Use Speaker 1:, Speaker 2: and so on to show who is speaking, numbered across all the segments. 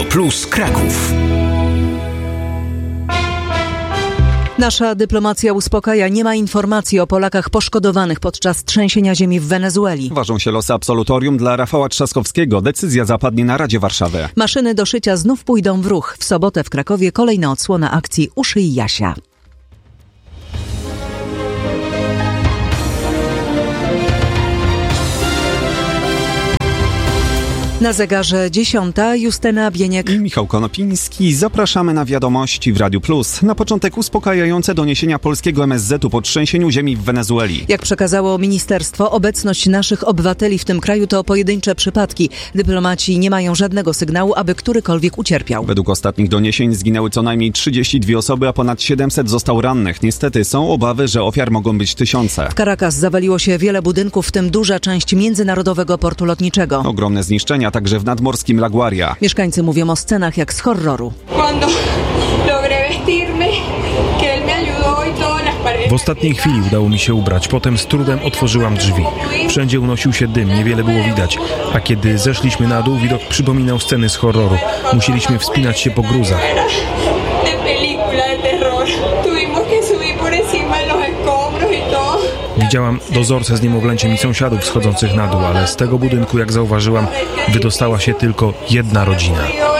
Speaker 1: Radio Plus Kraków.
Speaker 2: Nasza dyplomacja uspokaja, nie ma informacji o Polakach poszkodowanych podczas trzęsienia ziemi w Wenezueli.
Speaker 3: Ważą się losy absolutorium dla Rafała Trzaskowskiego. Decyzja zapadnie na Radzie Warszawy.
Speaker 2: Maszyny do szycia znów pójdą w ruch. W sobotę w Krakowie kolejna odsłona akcji Uszyj Jasia. Na zegarze 10. Justyna Bieniek
Speaker 3: i Michał Konopiński. Zapraszamy na wiadomości w Radiu Plus. Na początek uspokajające doniesienia polskiego MSZ-u po trzęsieniu ziemi w Wenezueli.
Speaker 2: Jak przekazało ministerstwo, obecność naszych obywateli w tym kraju to pojedyncze przypadki. Dyplomaci nie mają żadnego sygnału, aby którykolwiek ucierpiał.
Speaker 3: Według ostatnich doniesień zginęły co najmniej 32 osoby, a ponad 700 zostało rannych. Niestety są obawy, że ofiar mogą być tysiące.
Speaker 2: W Caracas zawaliło się wiele budynków, w tym duża część międzynarodowego portu lotniczego.
Speaker 3: Ogromne zniszczenia także w nadmorskim La Guaria.
Speaker 2: Mieszkańcy mówią o scenach jak z horroru.
Speaker 4: W ostatniej chwili udało mi się ubrać, potem z trudem otworzyłam drzwi. Wszędzie unosił się dym, niewiele było widać, a kiedy zeszliśmy na dół, widok przypominał sceny z horroru. Musieliśmy wspinać się po gruzach. Widziałam dozorcę z niemowlęciem i sąsiadów schodzących na dół, ale z tego budynku, jak zauważyłam, wydostała się tylko jedna rodzina.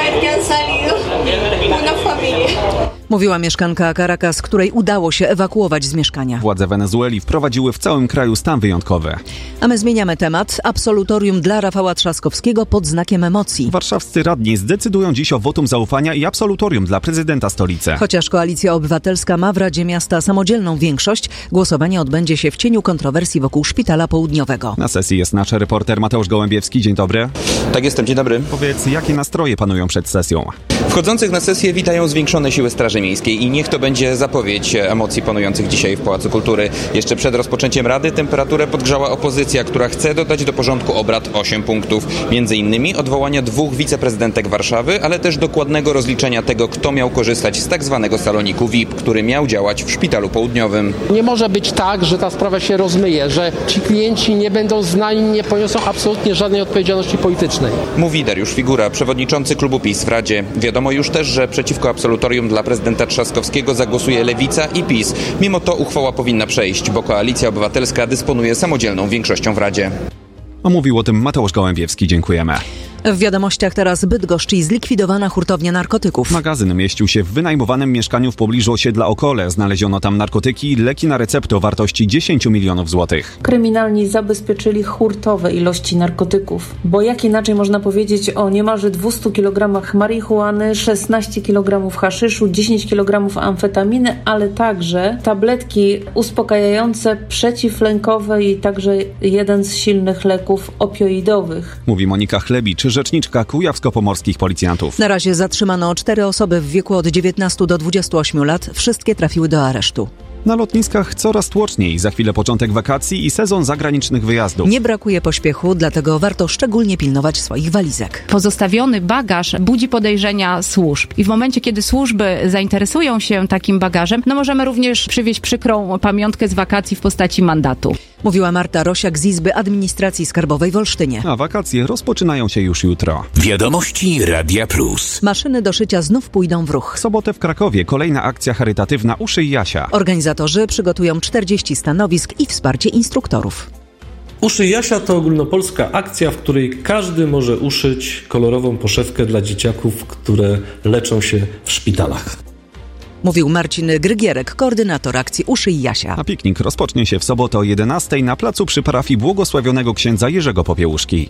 Speaker 2: Mówiła mieszkanka Caracas, której udało się ewakuować z mieszkania.
Speaker 3: Władze Wenezueli wprowadziły w całym kraju stan wyjątkowy.
Speaker 2: A my zmieniamy temat. Absolutorium dla Rafała Trzaskowskiego pod znakiem emocji.
Speaker 3: Warszawscy radni zdecydują dziś o wotum zaufania i absolutorium dla prezydenta stolicy.
Speaker 2: Chociaż Koalicja Obywatelska ma w Radzie Miasta samodzielną większość, głosowanie odbędzie się w cieniu kontrowersji wokół Szpitala Południowego.
Speaker 3: Na sesji jest nasz reporter Mateusz Gołębiewski. Dzień dobry.
Speaker 5: Tak jestem, dzień dobry.
Speaker 3: Powiedz, jakie nastroje panują przed sesją?
Speaker 5: Wchodzących na sesję witają zwiększone siły Straży Miejskiej i niech to będzie zapowiedź emocji panujących dzisiaj w Pałacu Kultury. Jeszcze przed rozpoczęciem Rady temperaturę podgrzała opozycja, która chce dodać do porządku obrad 8 punktów. Między innymi odwołania 2 wiceprezydentek Warszawy, ale też dokładnego rozliczenia tego, kto miał korzystać z tak zwanego saloniku VIP, który miał działać w Szpitalu Południowym.
Speaker 6: Nie może być tak, że ta sprawa się rozmyje, że ci klienci nie będą znani, nie poniosą absolutnie żadnej odpowiedzialności politycznej.
Speaker 5: Mówi Dariusz Figura, przewodniczący klubu PiS w Radzie. Wiadomo już też, że przeciwko absolutorium dla prezydenta Trzaskowskiego zagłosuje Lewica i PiS. Mimo to uchwała powinna przejść, bo Koalicja Obywatelska dysponuje samodzielną większością w Radzie.
Speaker 3: Mówił o tym Mateusz Gołębiewski. Dziękujemy.
Speaker 2: W wiadomościach teraz Bydgoszcz i zlikwidowana hurtownia narkotyków.
Speaker 3: Magazyn mieścił się w wynajmowanym mieszkaniu w pobliżu osiedla Okole. Znaleziono tam narkotyki i leki na receptę o wartości 10 milionów złotych.
Speaker 7: Kryminalni zabezpieczyli hurtowe ilości narkotyków, bo jak inaczej można powiedzieć o niemalże 200 kg marihuany, 16 kg haszyszu, 10 kg amfetaminy, ale także tabletki uspokajające, przeciwlękowe i także jeden z silnych leków opioidowych.
Speaker 3: Mówi Monika Chlebicz, rzeczniczka kujawsko-pomorskich policjantów.
Speaker 2: Na razie zatrzymano 4 osoby w wieku od 19 do 28 lat. Wszystkie trafiły do aresztu.
Speaker 3: Na lotniskach coraz tłoczniej. Za chwilę początek wakacji i sezon zagranicznych wyjazdów.
Speaker 2: Nie brakuje pośpiechu, dlatego warto szczególnie pilnować swoich walizek.
Speaker 8: Pozostawiony bagaż budzi podejrzenia służb. I w momencie, kiedy służby zainteresują się takim bagażem, możemy również przywieźć przykrą pamiątkę z wakacji w postaci mandatu.
Speaker 2: Mówiła Marta Rosiak z Izby Administracji Skarbowej w Olsztynie.
Speaker 3: A wakacje rozpoczynają się już jutro.
Speaker 1: Wiadomości Radia Plus.
Speaker 2: Maszyny do szycia znów pójdą w ruch.
Speaker 3: W sobotę w Krakowie kolejna akcja charytatywna Uszyj Jasia.
Speaker 2: Organizatorzy przygotują 40 stanowisk i wsparcie instruktorów.
Speaker 9: Uszyj Jasia to ogólnopolska akcja, w której każdy może uszyć kolorową poszewkę dla dzieciaków, które leczą się w szpitalach.
Speaker 2: Mówił Marcin Grygierek, koordynator akcji Uszyj Jasia.
Speaker 3: A piknik rozpocznie się w sobotę o 11:00 na placu przy parafii błogosławionego księdza Jerzego Popiełuszki.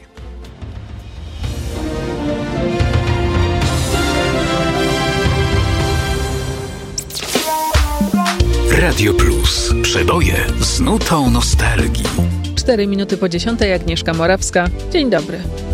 Speaker 1: Radio Plus. Przeboje z nutą nostalgii.
Speaker 10: 4 minuty po 10:00, Agnieszka Morawska. Dzień dobry.